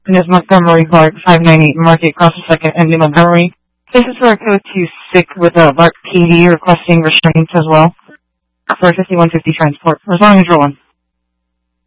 Ms. Montgomery Clark, 598 Market Cross the 2nd and New Montgomery. This is for a code to SIC with a Lark PD requesting restraints as well for 5150 transport. As long as you're one.